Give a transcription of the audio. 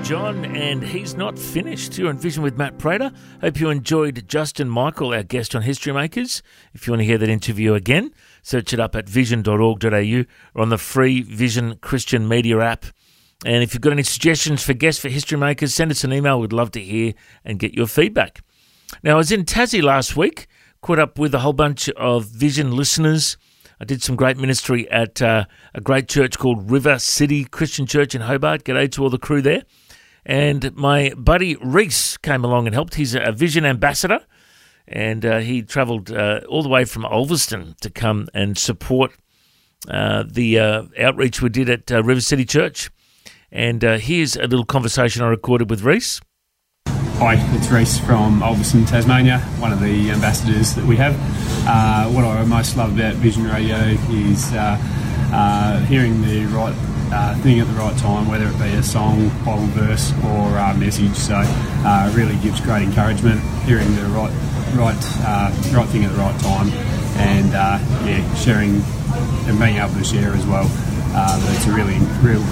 John, and he's not finished. You're on Vision with Matt Prater. Hope you enjoyed Justin Michael, our guest on History Makers. If you want to hear that interview again, search it up at vision.org.au or on the free Vision Christian Media app. And if you've got any suggestions for guests for History Makers, send us an email. We'd love to hear and get your feedback. Now, I was in Tassie last week, caught up with a whole bunch of Vision listeners. I did some great ministry at a great church called River City Christian Church in Hobart. G'day to all the crew there. And my buddy Reese came along and helped. He's a Vision ambassador, and he travelled all the way from Ulverston to come and support the outreach we did at River City Church. And here's a little conversation I recorded with Reese. Hi, it's Reese from Ulverston, Tasmania, one of the ambassadors that we have. What I most love about Vision Radio is hearing the right thing at the right time, whether it be a song, Bible verse, or a message. So it really gives great encouragement, hearing the right thing at the right time, and sharing and being able to share as well. But it's a real